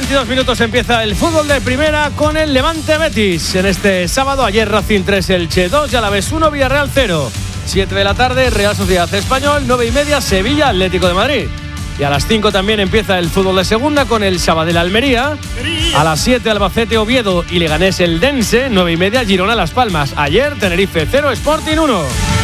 22 minutos empieza el fútbol de primera con el Levante Betis. En este sábado, ayer Racing 3, Elche 2 y Alavés 1, Villarreal 0. 7 de la tarde, Real Sociedad Español, 9:30, Sevilla, Atlético de Madrid. Y a las 5 también empieza el fútbol de segunda con el Sabadell Almería. A las 7, Albacete Oviedo y Leganés el Dense, 9:30, Girona Las Palmas. Ayer, Tenerife 0, Sporting 1.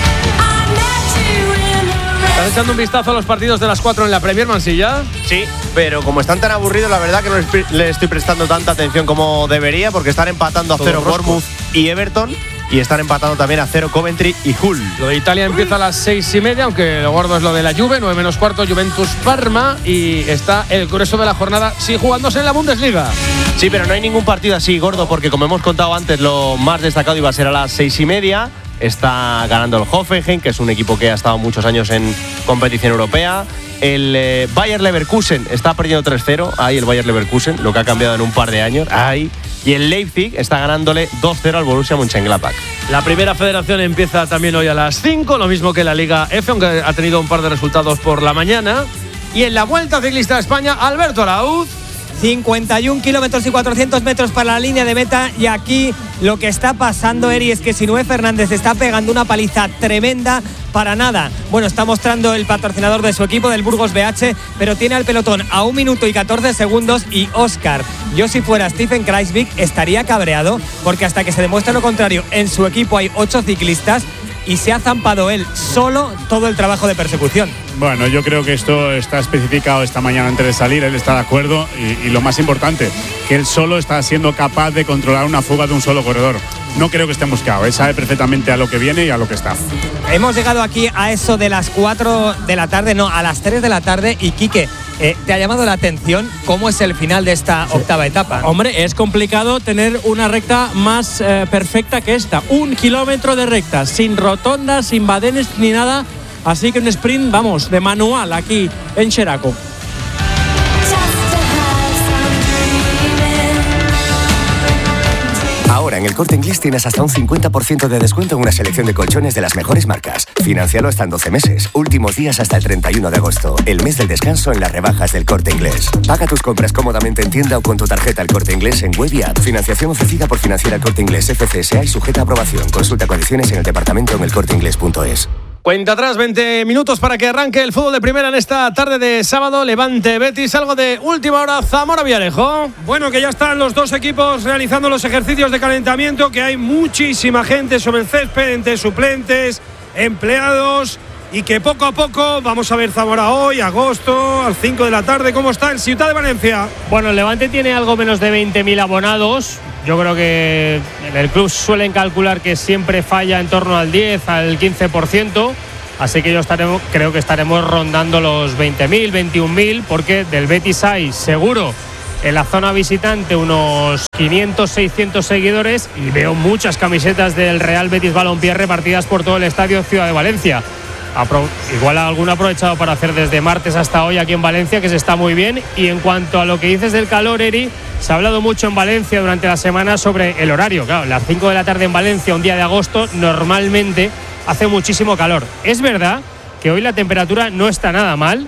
¿Estás echando un vistazo a los partidos de las 4 en la Premier, Mansilla? Sí, pero como están tan aburridos, la verdad que no les estoy prestando tanta atención como debería, porque están empatando a 0 Bournemouth y Everton, y están empatando también a 0 Coventry y Hull. Lo de Italia empieza a las 6:30, aunque lo gordo es lo de la Juve, 9:45, Juventus Parma, y está el grueso de la jornada sí jugándose en la Bundesliga. Sí, pero no hay ningún partido así gordo, porque como hemos contado antes, lo más destacado iba a ser a las 6:30. Está ganando el Hoffenheim, que es un equipo que ha estado muchos años en competición europea. El Bayer Leverkusen está perdiendo 3-0. Ahí el Bayer Leverkusen, lo que ha cambiado en un par de años. Ahí. Y el Leipzig está ganándole 2-0 al Borussia Mönchengladbach. La primera federación empieza también hoy a las 5, lo mismo que la Liga F, aunque ha tenido un par de resultados por la mañana. Y en la Vuelta Ciclista a España, Alberto Arauz. 51 kilómetros y 400 metros para la línea de meta, y aquí lo que está pasando, Eri, es que Sinué Fernández está pegando una paliza tremenda para nada. Bueno, está mostrando el patrocinador de su equipo, del Burgos BH, pero tiene al pelotón a 1 minuto y 14 segundos y Oscar. Yo, si fuera Stephen Kruijswijk, estaría cabreado, porque hasta que se demuestre lo contrario, en su equipo hay 8 ciclistas y se ha zampado él solo todo el trabajo de persecución. Bueno, yo creo que esto está especificado esta mañana antes de salir, él está de acuerdo y lo más importante, que él solo está siendo capaz de controlar una fuga de un solo corredor. No creo que esté mosqueado, él sabe perfectamente a lo que viene y a lo que está. Hemos llegado aquí a eso de las 4 de la tarde, no, a las 3 de la tarde, y Quique, ¿te ha llamado la atención cómo es el final de esta octava etapa? Hombre, es complicado tener una recta más perfecta que esta. 1 kilómetro de recta, sin rotondas, sin badenes ni nada. Así que un sprint, vamos, de manual aquí en Xeraco. Ahora en El Corte Inglés tienes hasta un 50% de descuento en una selección de colchones de las mejores marcas. Financialo hasta en 12 meses. Últimos días hasta el 31 de agosto. El mes del descanso en las rebajas del Corte Inglés. Paga tus compras cómodamente en tienda o con tu tarjeta El Corte Inglés en web y app. Financiación ofrecida por Financiera El Corte Inglés FCSA y sujeta a aprobación. Consulta condiciones en el departamento en elcorteinglés.es. Cuenta atrás, 20 minutos para que arranque el fútbol de primera en esta tarde de sábado. Levante Betis, algo de última hora, Zamora Villarejo. Bueno, que ya están los dos equipos realizando los ejercicios de calentamiento, que hay muchísima gente sobre el césped, entre suplentes, empleados, y que poco a poco vamos a ver Zamora hoy, agosto, al 5 de la tarde. ¿Cómo está el Ciutat de Valencia? Bueno, el Levante tiene algo menos de 20.000 abonados. Yo creo que en el club suelen calcular que siempre falla en torno al 10, al 15%. Así que creo que estaremos rondando los 20.000, 21.000, porque del Betis hay seguro en la zona visitante unos 500, 600 seguidores, y veo muchas camisetas del Real Betis Balompié repartidas por todo el estadio Ciudad de Valencia. Igual alguno ha aprovechado para hacer desde martes hasta hoy aquí en Valencia, que se está muy bien. Y en cuanto a lo que dices del calor, Eri, se ha hablado mucho en Valencia durante la semana sobre el horario. Claro, las 5 de la tarde en Valencia, un día de agosto, normalmente hace muchísimo calor. Es verdad que hoy la temperatura no está nada mal,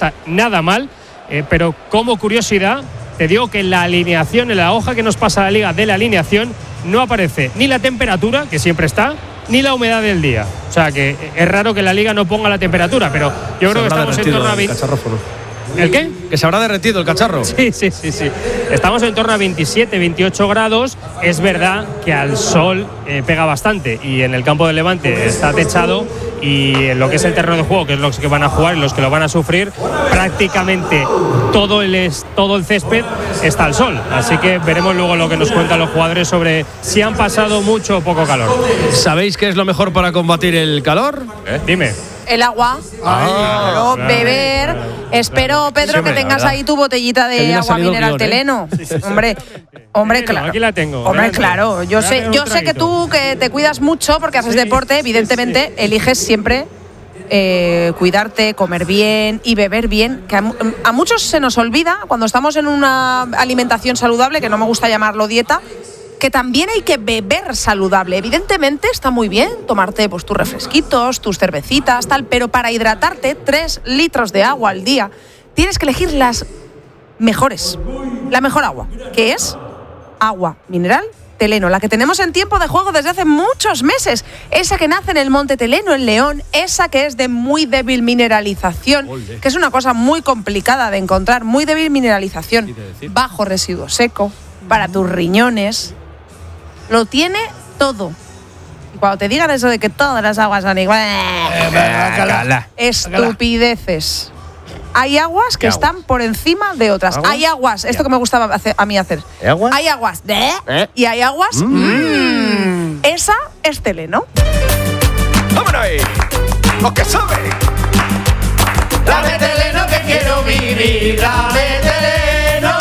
pero como curiosidad, te digo que en la alineación, en la hoja que nos pasa la liga de la alineación, no aparece ni la temperatura, que siempre está, ni la humedad del día. O sea que es raro que la liga no ponga la temperatura, pero yo creo que estamos en torno a 20. ¿El qué? Que se habrá derretido el cacharro. Sí. Estamos en torno a 27, 28 grados. Es verdad que al sol pega bastante, y en el campo del Levante está techado, y en lo que es el terreno de juego, que es los que van a jugar y los que lo van a sufrir, prácticamente todo el césped está al sol. Así que veremos luego lo que nos cuentan los jugadores sobre si han pasado mucho o poco calor. ¿Sabéis qué es lo mejor para combatir el calor? Dime. El agua. Claro, beber. Espero, Pedro, sí, que tengas ahí tu botellita de agua mineral Teleno. Sí. Hombre, claro. Aquí la tengo. Hombre, claro. Yo sé que tú, que te cuidas mucho porque haces deporte, evidentemente eliges siempre cuidarte, comer bien y beber bien, que a muchos se nos olvida cuando estamos en una alimentación saludable, que no me gusta llamarlo dieta, que también hay que beber saludable. Evidentemente está muy bien tomarte pues tus refresquitos, tus cervecitas, tal, pero para hidratarte 3 litros de agua al día tienes que elegir las mejores. La mejor agua, que es agua mineral Teleno, la que tenemos en tiempo de juego desde hace muchos meses. Esa que nace en el Monte Teleno, en León, esa que es de muy débil mineralización, que es una cosa muy complicada de encontrar, muy débil mineralización, bajo residuo seco, para tus riñones. Lo tiene todo. Y cuando te digan eso de que todas las aguas son iguales, estupideces. Hay aguas que están por encima de otras. ¿Aguas? Hay aguas, esto que me gustaba a mí hacer. ¿Aguas? Hay aguas y hay aguas. Esa es Teleno. ¡Vámonos ahí! ¡Los que saben! Dame Teleno que quiero vivir. Dame Teleno.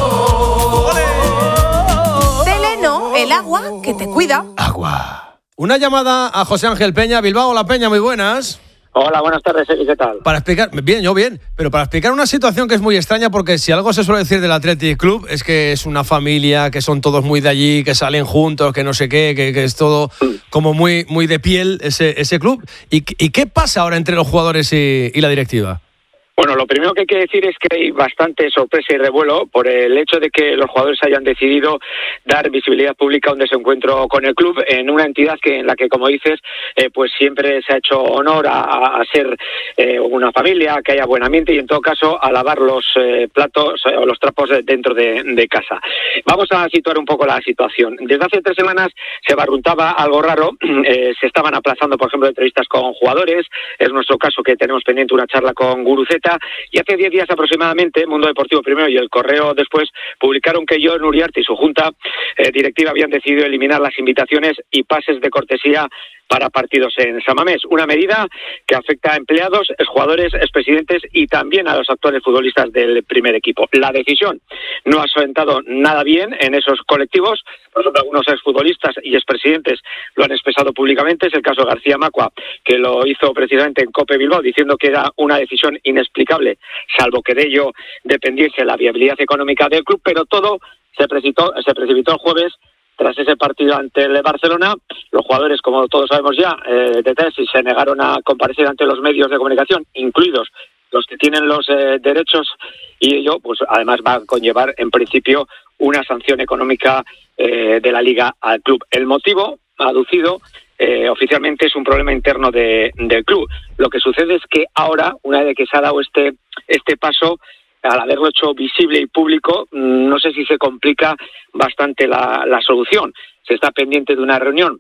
Teleno, el agua que te cuida. Agua. Una llamada a José Ángel Peña, Bilbao La Peña, muy buenas. Hola, buenas tardes, Eli, ¿qué tal? Para explicar, bien, pero para explicar una situación que es muy extraña, porque si algo se suele decir del Athletic Club es que es una familia, que son todos muy de allí, que salen juntos, que no sé qué, que es todo como muy, muy de piel ese club. ¿Y qué pasa ahora entre los jugadores y la directiva? Bueno, lo primero que hay que decir es que hay bastante sorpresa y revuelo por el hecho de que los jugadores hayan decidido dar visibilidad pública a un desencuentro con el club en una entidad en la que, como dices, pues siempre se ha hecho honor a ser una familia, que haya buen ambiente y, en todo caso, a lavar los platos o los trapos dentro de casa. Vamos a situar un poco la situación. Desde hace 3 semanas se barruntaba algo raro. Se estaban aplazando, por ejemplo, entrevistas con jugadores. Es nuestro caso que tenemos pendiente una charla con Guruceta. Y hace 10 días aproximadamente, Mundo Deportivo primero y El Correo después, publicaron que Jon Uriarte y su junta directiva habían decidido eliminar las invitaciones y pases de cortesía para partidos en San Mamés. Una medida que afecta a empleados, exjugadores, expresidentes y también a los actuales futbolistas del primer equipo. La decisión no ha sentado nada bien en esos colectivos. Por ejemplo, algunos exfutbolistas y expresidentes lo han expresado públicamente. Es el caso de García Macua, que lo hizo precisamente en COPE Bilbao, diciendo que era una decisión inexplicable, salvo que de ello dependiese la viabilidad económica del club, pero todo se precipitó el jueves. Tras ese partido ante el Barcelona, los jugadores, como todos sabemos ya, de tesis se negaron a comparecer ante los medios de comunicación, incluidos los que tienen los derechos, y ello, pues además va a conllevar, en principio, una sanción económica de la Liga al club. El motivo aducido oficialmente es un problema interno del club. Lo que sucede es que ahora, una vez que se ha dado este paso, al haberlo hecho visible y público, no sé si se complica bastante la solución. Se está pendiente de una reunión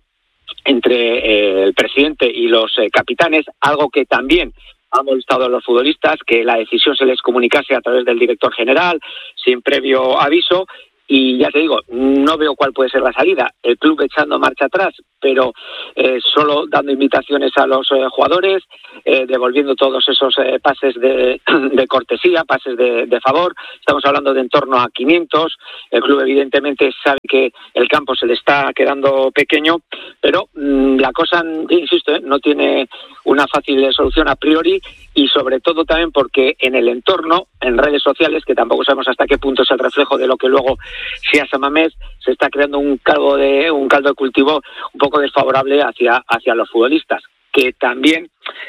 entre el presidente y los capitanes, algo que también ha molestado a los futbolistas, que la decisión se les comunicase a través del director general, sin previo aviso. Y ya te digo, no veo cuál puede ser la salida. El club echando marcha atrás, pero solo dando invitaciones a los jugadores, devolviendo todos esos pases de cortesía, pases de favor. Estamos hablando de en torno a 500. El club evidentemente sabe que el campo se le está quedando pequeño, pero la cosa, insisto, no tiene una fácil solución a priori, y sobre todo también porque en el entorno, en redes sociales, que tampoco sabemos hasta qué punto es el reflejo de lo que luego sea San Mamés, se está creando un caldo de cultivo un poco desfavorable hacia los futbolistas, que también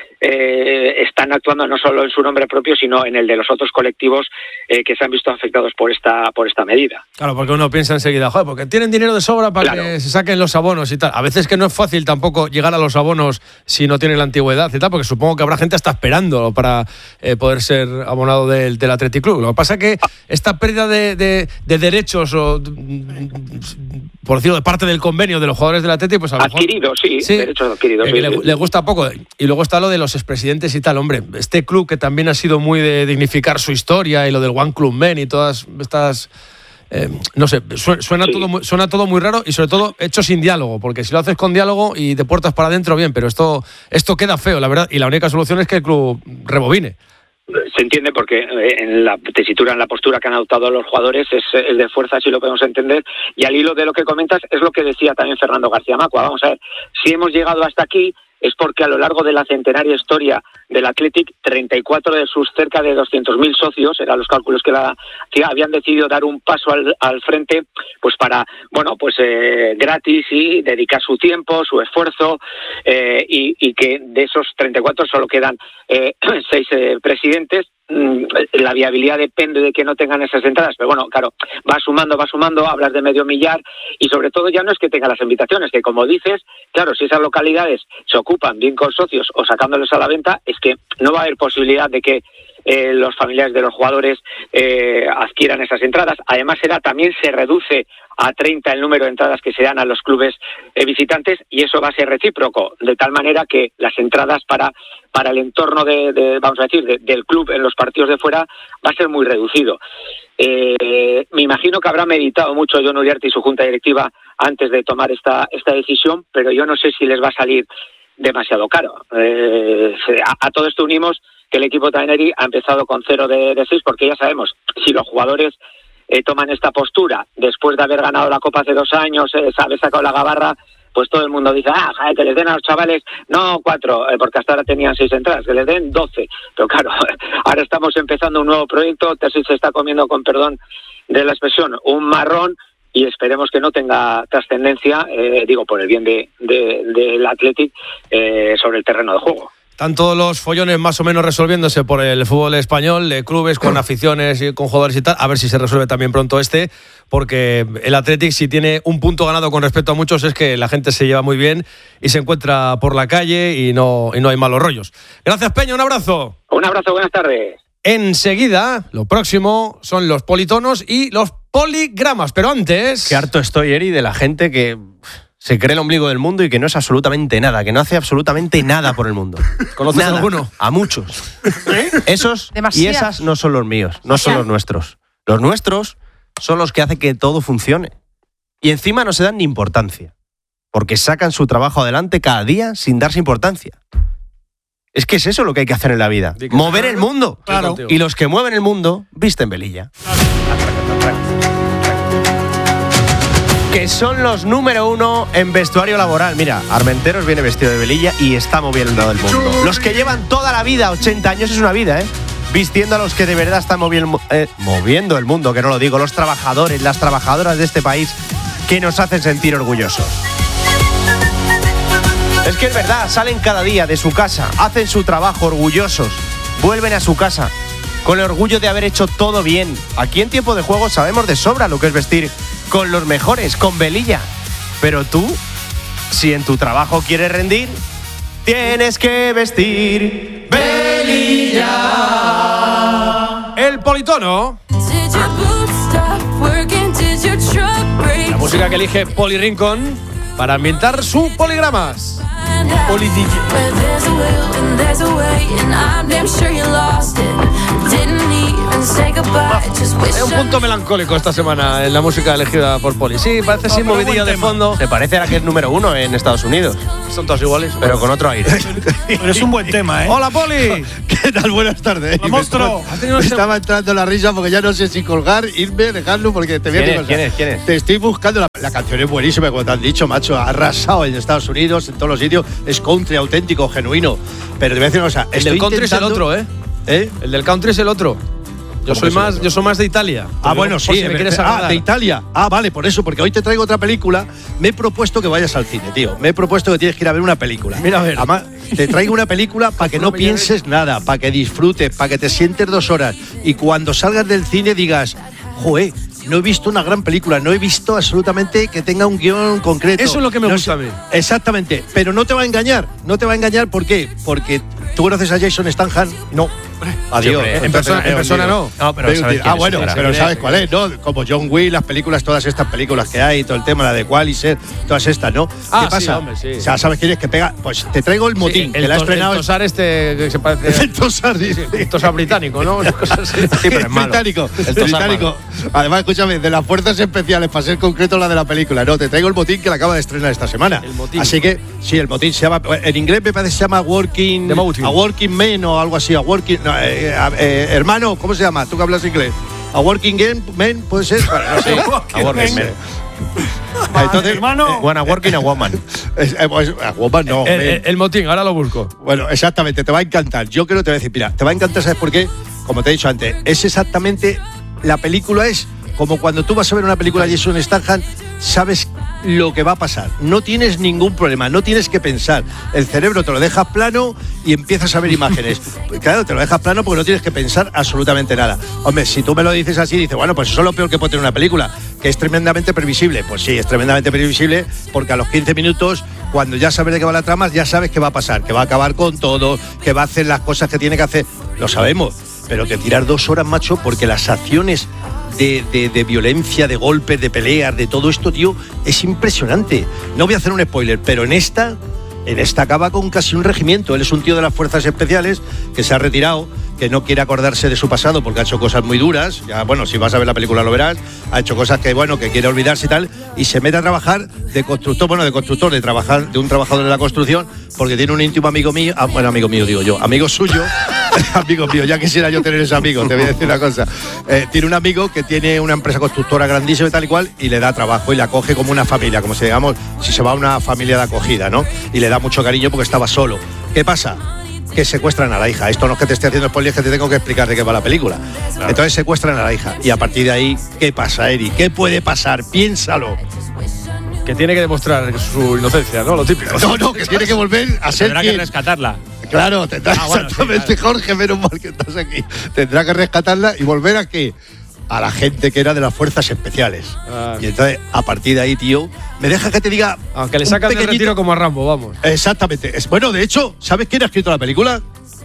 están actuando no solo en su nombre propio, sino en el de los otros colectivos que se han visto afectados por esta medida. Claro, porque uno piensa enseguida, joder, porque tienen dinero de sobra para que se saquen los abonos y tal. A veces que no es fácil tampoco llegar a los abonos si no tienen la antigüedad y tal, porque supongo que habrá gente hasta esperando para poder ser abonado del Athletic Club. Lo que pasa es que esta pérdida de derechos, o por decirlo, de parte del convenio de los jugadores del Athletic, pues a lo mejor, adquiridos, sí, derechos adquiridos. Le gusta poco. Y luego está lo de los expresidentes y tal. Hombre, este club que también ha sido muy de dignificar su historia, y lo del One Club Men y todas estas... no sé, suena todo muy raro, y sobre todo hecho sin diálogo, porque si lo haces con diálogo y de puertas para adentro, bien, pero esto queda feo, la verdad, y la única solución es que el club rebobine. Se entiende, porque en la tesitura, en la postura que han adoptado los jugadores es de fuerza, si lo podemos entender, y al hilo de lo que comentas es lo que decía también Fernando García Macua. Vamos a ver, si hemos llegado hasta aquí es porque a lo largo de la centenaria historia del Athletic, 34 de sus cerca de 200.000 socios, eran los cálculos que habían decidido dar un paso al frente, pues para, gratis y dedicar su tiempo, su esfuerzo, y que de esos 34 solo quedan 6 presidentes. La viabilidad depende de que no tengan esas entradas, pero bueno, claro, va sumando, hablas de medio millar, y sobre todo ya no es que tengan las invitaciones, que como dices, claro, si esas localidades se ocupan bien con socios o sacándoles a la venta, es que no va a haber posibilidad de que los familiares de los jugadores adquieran esas entradas. Además, también se reduce a 30 el número de entradas que se dan a los clubes visitantes, y eso va a ser recíproco, de tal manera que las entradas para el entorno del club en los partidos de fuera va a ser muy reducido. Me imagino que habrá meditado mucho Jon Uriarte y su junta directiva antes de tomar esta decisión, pero yo no sé si les va a salir demasiado caro. A todo esto unimos que el equipo Taineri ha empezado con 0 de 6, porque ya sabemos, si los jugadores toman esta postura después de haber ganado la Copa hace 2 años, haber sacado la gabarra, pues todo el mundo dice, que les den a los chavales, no 4, porque hasta ahora tenían 6 entradas, que les den 12. Pero claro, ahora estamos empezando un nuevo proyecto, Terzi se está comiendo, con perdón de la expresión, un marrón, y esperemos que no tenga trascendencia, por el bien del Athletic, sobre el terreno de juego. Están todos los follones más o menos resolviéndose por el fútbol español, de clubes con aficiones y con jugadores y tal. A ver si se resuelve también pronto porque el Athletic, si tiene un punto ganado con respecto a muchos, es que la gente se lleva muy bien y se encuentra por la calle y no hay malos rollos. Gracias, Peña, un abrazo. Un abrazo, buenas tardes. Enseguida, lo próximo son los politonos y los poligramas, pero antes... Qué harto estoy, Eri, de la gente que se cree el ombligo del mundo y que no es absolutamente nada, que no hace absolutamente nada por el mundo. ¿Conoces alguno? A muchos. Esos y esas no son los míos, no son los nuestros. Los nuestros son los que hacen que todo funcione. Y encima no se dan ni importancia, porque sacan su trabajo adelante cada día sin darse importancia. Es que es eso lo que hay que hacer en la vida. Mover el mundo. Claro. Y los que mueven el mundo visten velilla. Que son los número 1 en vestuario laboral. Mira, Armenteros viene vestido de velilla y está moviendo el mundo. Los que llevan toda la vida, 80 años es una vida, vistiendo a los que de verdad están moviendo el mundo, que no lo digo, los trabajadores, las trabajadoras de este país, que nos hacen sentir orgullosos. Es que es verdad, salen cada día de su casa, hacen su trabajo orgullosos, vuelven a su casa con el orgullo de haber hecho todo bien. Aquí en Tiempo de Juego sabemos de sobra lo que es vestir con los mejores, con velilla. Pero tú, si en tu trabajo quieres rendir, tienes que vestir velilla. El politono. La música que elige Poli Rincón para ambientar su poligramas. Poli DJ. Hay un punto melancólico esta semana en la música elegida por Poli. Sí, parece sin movidilla de fondo. Se parece a la que es número 1 en Estados Unidos. Son todos iguales, pero con otro aire. Pero es un buen tema, Hola, Poli. ¿Qué tal? Buenas tardes. Monstruo. Me estaba entrando la risa porque ya no sé si colgar, irme, dejarlo, porque te voy a decir. ¿Quién es? Te estoy buscando. La canción es buenísima, como te han dicho, macho. Ha arrasado en Estados Unidos, en todos los sitios. Es country auténtico, genuino. Pero te voy a decir una cosa. El del country es el otro, El del country es el otro. Yo soy más de Italia. Bueno, sí. Si me quieres agradar. De Italia. Vale, por eso, porque hoy te traigo otra película. Me he propuesto que vayas al cine, tío. Me he propuesto que tienes que ir a ver una película. Mira, a ver. Además, te traigo una película para que no pienses nada, para que disfrutes, para que te sientes 2 horas. Y cuando salgas del cine digas, joder, no he visto una gran película, no he visto absolutamente que tenga un guión concreto. Eso es lo que me gusta a mí. Exactamente, pero no te va a engañar. No te va a engañar, ¿por qué? Porque tú conoces a Jason Statham. No. Adiós. Sí, en persona no. No, pero sabes bueno, pero sabes cuál es, ¿no? Como John Wick, las películas, todas estas películas que hay, todo el tema, la de Qualiser, todas estas, ¿no? ¿Qué pasa? Sí, hombre, sí. O sea, ¿sabes quién es que pega? Pues te traigo el motín, que la ha estrenado. El Tosar que se parece. El Tosar, el Tosar británico, ¿no? Sí, pero es malo. El británico. Además, escúchame, de las fuerzas especiales, para ser concreto, la de la película. No, te traigo el motín que la acaba de estrenar esta semana. El motín. Así que, sí, el motín se llama. En inglés me parece que se llama Working. A Working Man o algo así. A Working. No, hermano, ¿cómo se llama? Tú que hablas inglés. A Working Man, puede ser. Bueno, no sé. A Working Man. Entonces, hermano. Bueno, a Working a Woman. Pues, a Woman no. El motín, ahora lo busco. Bueno, exactamente, te va a encantar. Yo creo que te voy a decir, mira, te va a encantar, ¿sabes por qué? Como te he dicho antes, es exactamente, la película es como cuando tú vas a ver una película de Jason Statham, sabes lo que va a pasar. No tienes ningún problema, no tienes que pensar. El cerebro te lo dejas plano y empiezas a ver imágenes. Pues claro, te lo dejas plano porque no tienes que pensar absolutamente nada. Hombre, si tú me lo dices así, dices, bueno, pues eso es lo peor que puede tener una película, que es tremendamente previsible. Pues sí, es tremendamente previsible porque a los 15 minutos, cuando ya sabes de qué va la trama, ya sabes qué va a pasar, que va a acabar con todo, que va a hacer las cosas que tiene que hacer. Lo sabemos, pero que tirar 2 horas, macho, porque las acciones de violencia, de golpes, de peleas, de todo esto, tío, es impresionante. No voy a hacer un spoiler, pero en esta acaba con casi un regimiento. Él es un tío de las fuerzas especiales que se ha retirado, que no quiere acordarse de su pasado porque ha hecho cosas muy duras. Ya, bueno, si vas a ver la película lo verás. Ha hecho cosas que, bueno, que quiere olvidarse y tal, y se mete a trabajar de constructor, de un trabajador de la construcción, porque tiene un íntimo amigo mío, amigo mío digo yo, amigo suyo, amigo mío, ya quisiera yo tener ese amigo, te voy a decir una cosa. Tiene un amigo que tiene una empresa constructora grandísima y tal y cual, y le da trabajo y la acoge como una familia, como si digamos, si se va a una familia de acogida, ¿no? Y le da mucho cariño porque estaba solo. ¿Qué pasa? Que secuestran a la hija. Esto no es que te esté haciendo spoiler, es que te tengo que explicar de qué va la película. Claro. Entonces secuestran a la hija. Y a partir de ahí, ¿qué pasa, Eri? ¿Qué puede pasar? Piénsalo. Que tiene que demostrar su inocencia, ¿no? Lo típico. No, que tiene que volver a ser Tendrá quien. que rescatarla. Claro, tendrá exactamente, sí, claro. Jorge, menos mal que estás aquí. Tendrá que rescatarla y volver a qué? A la gente que era de las fuerzas especiales. Y entonces, a partir de ahí, tío, me deja que te diga. Aunque le sacan del retiro como a Rambo, vamos. Exactamente. Bueno, de hecho, ¿sabes quién ha escrito la película?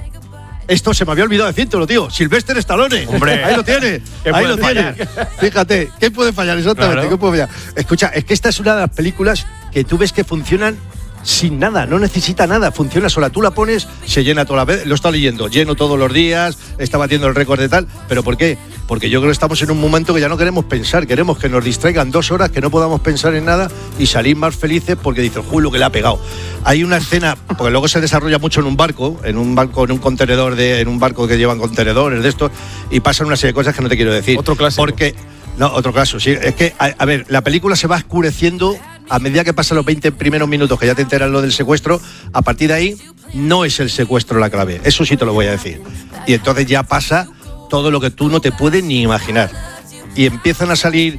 Esto se me había olvidado decírtelo, tío. Sylvester Stallone. Hombre. Ahí lo tiene. Ahí lo tiene. Fíjate, ¿qué puede fallar exactamente? Claro. ¿Qué puede fallar? Escucha, es que esta es una de las películas que tú ves que funcionan sin nada, no necesita nada, funciona sola. Tú la pones, se llena toda la vez, lo está leyendo, lleno todos los días, está batiendo el récord de tal. ¿Pero por qué? Porque yo creo que estamos en un momento que ya no queremos pensar, queremos que nos distraigan 2 horas, que no podamos pensar en nada y salir más felices porque dices, uy, lo que le ha pegado. Hay una escena, porque luego se desarrolla mucho en un barco, en un contenedor, en un barco que llevan contenedores de estos, y pasan una serie de cosas que no te quiero decir. Otro clásico. Porque, no, otro caso, sí. Es que, a ver, la película se va oscureciendo a medida que pasan los 20 primeros minutos, que ya te enteras lo del secuestro. A partir de ahí, no es el secuestro la clave. Eso sí te lo voy a decir. Y entonces ya pasa todo lo que tú no te puedes ni imaginar. Y empiezan a salir,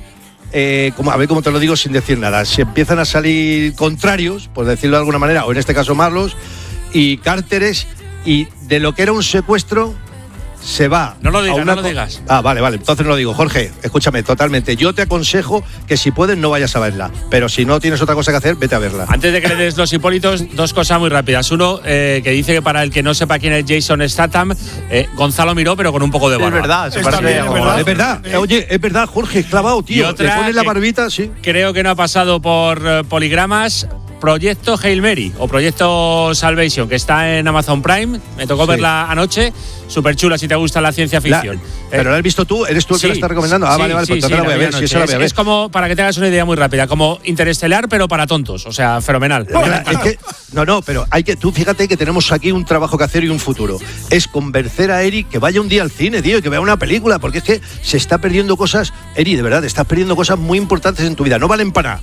a ver cómo te lo digo sin decir nada, si empiezan a salir contrarios, por decirlo de alguna manera, o en este caso Marlos, y cárteres, y de lo que era un secuestro se va. No lo digas, no lo digas. Ah, vale, entonces no lo digo. Jorge, escúchame, totalmente. Yo te aconsejo que si puedes no vayas a verla, pero si no tienes otra cosa que hacer, vete a verla. Antes de que le des los Hipólitos, 2 cosas muy rápidas. Uno, que dice que para el que no sepa quién es Jason Statham, Gonzalo Miró, pero con un poco de barba. Es verdad, Es verdad. Oye, es verdad, Jorge, clavado, tío. Y otra, te pones la barbita, sí. Creo que no ha pasado por poligramas. Proyecto Hail Mary o Proyecto Salvation, que está en Amazon Prime. Me tocó verla anoche. Súper chula si te gusta la ciencia ficción. ¿Pero la has visto tú? ¿Eres tú el que la estás recomendando? Ah, vale, pues entonces la voy a ver. Sí, la voy a ver. Es como, para que te hagas una idea muy rápida, como Interestelar, pero para tontos. O sea, fenomenal. Es que, pero tú fíjate que tenemos aquí un trabajo que hacer y un futuro. Es convencer a Eri que vaya un día al cine, tío, y que vea una película, porque es que se está perdiendo cosas. Eri, de verdad, estás perdiendo cosas muy importantes en tu vida. No valen para nada.